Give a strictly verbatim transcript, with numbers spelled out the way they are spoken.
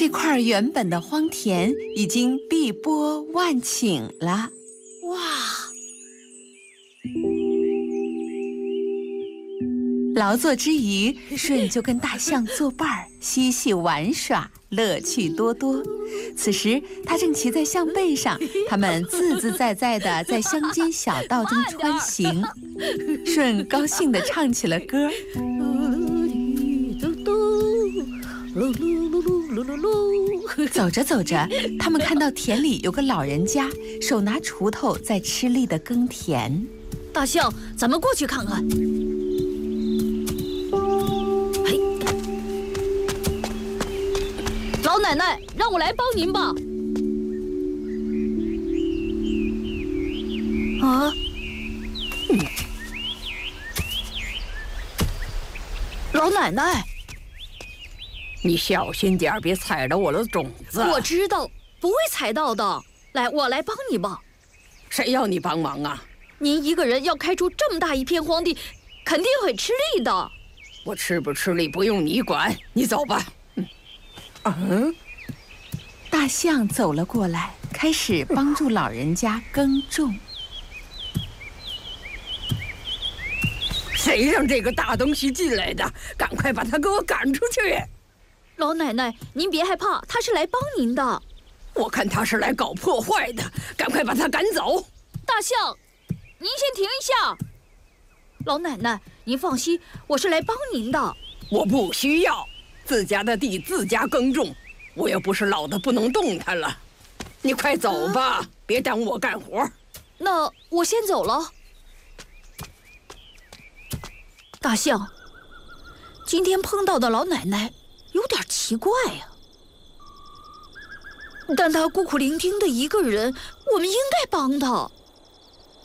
这块原本的荒田已经碧波万顷了。 哇！ 劳作之余，舜就跟大象作伴儿，嬉戏玩耍，乐趣多多。此时，他正骑在象背上，他们自自在在地在乡间小道中穿行。舜高兴地唱起了歌。走着走着，他们看到田里有个老人家，手拿锄头在吃力地耕田。 大象，咱们过去看看。嘿，老奶奶，让我来帮您吧。啊，嗯，老奶奶。 你小心点，别踩着我的种子。 我知道，不会踩到的。来，我来帮你吧。 谁要你帮忙啊？ 您一个人要开出这么大一片荒地，肯定很吃力的。 我吃不吃力不用你管，你走吧。嗯，嗯， 大象走了过来，开始帮助老人家耕种。 谁让这个大东西进来的？赶快把他给我赶出去！ 老奶奶，您别害怕，他是来帮您的。 我看他是来搞破坏的，赶快把他赶走！ 大象，您先停一下。老奶奶，您放心，我是来帮您的。 我不需要，自家的地自家耕种，我又不是老的不能动弹了。你快走吧，啊、别耽误我干活。 那我先走了。大象，今天碰到的老奶奶有点奇怪呀、啊，但她孤苦伶仃的一个人，我们应该帮她。